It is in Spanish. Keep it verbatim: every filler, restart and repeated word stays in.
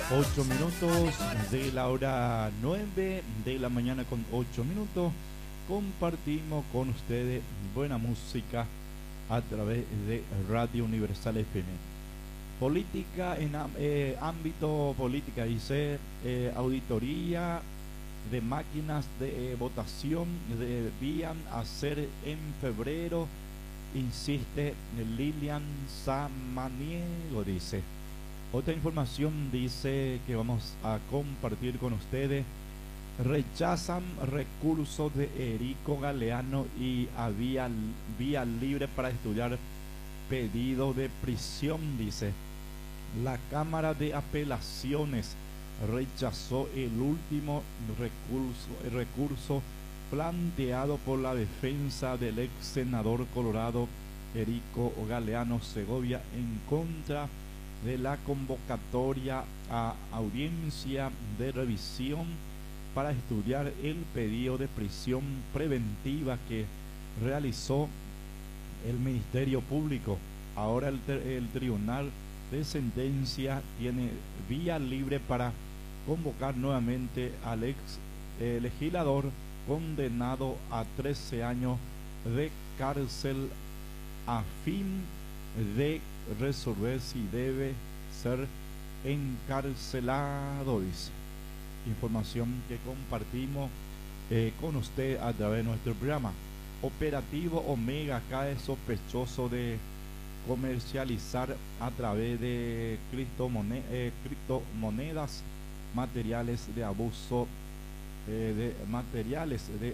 Ocho minutos de la hora nueve de la mañana con ocho minutos. Compartimos con ustedes buena música a través de Radio Universal F M. Política en am- eh, ámbito política, dice eh, auditoría de máquinas de eh, votación debían hacer en febrero, insiste Lilian Samaniego, dice. Otra información dice que vamos a compartir con ustedes. Rechazan recursos de Erico Galeano y había vía libre para estudiar pedido de prisión, dice. La Cámara de Apelaciones rechazó el último recurso, el recurso planteado por la defensa del ex senador colorado Erico Galeano Segovia en contra de la convocatoria a audiencia de revisión para estudiar el pedido de prisión preventiva que realizó el Ministerio Público. Ahora el, el Tribunal de Sentencia tiene vía libre para convocar nuevamente al ex eh, legislador condenado a trece años de cárcel a fin de resolver si debe ser encarcelado, dice. Información que compartimos eh, con usted a través de nuestro programa. Operativo Omega cae sospechoso de comercializar a través de criptomone eh, criptomonedas materiales de abuso, eh, de materiales de